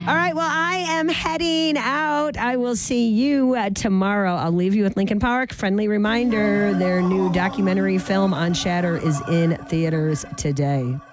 All right, well, I am heading out. I will see you tomorrow. I'll leave you with Linkin Park. Friendly reminder, their new documentary film on Shatter is in theaters today.